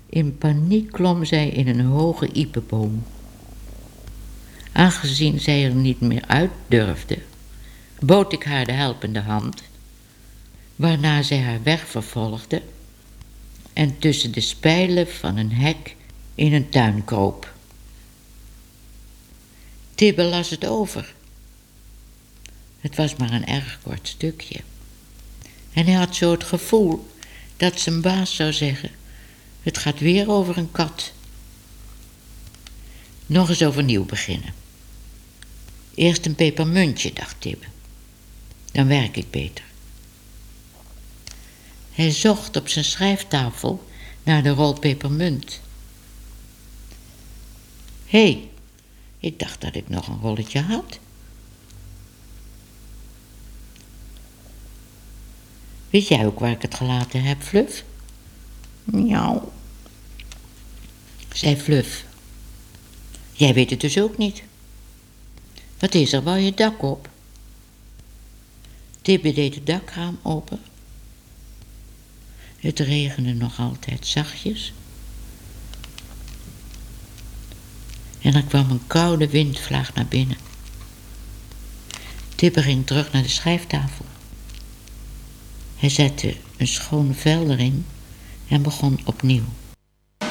In paniek klom zij in een hoge iepenboom. Aangezien zij er niet meer uit durfde, bood ik haar de helpende hand, waarna zij haar weg vervolgde en tussen de spijlen van een hek in een tuin kroop. Tibbe las het over. Het was maar een erg kort stukje. En hij had zo het gevoel dat zijn baas zou zeggen: het gaat weer over een kat. Nog eens overnieuw beginnen. Eerst een pepermuntje, dacht Tibbe. Dan werk ik beter. Hij zocht op zijn schrijftafel naar de rol pepermunt. Hé, ik dacht dat ik nog een rolletje had. Weet jij ook waar ik het gelaten heb, Fluff? Miauw, zei Fluff. Jij weet het dus ook niet. Wat is er, wou je het dak op? Tibbe deed het dakraam open. Het regende nog altijd zachtjes. En er kwam een koude windvlaag naar binnen. Tibbe ging terug naar de schrijftafel. Hij zette een schoon vel erin en begon opnieuw.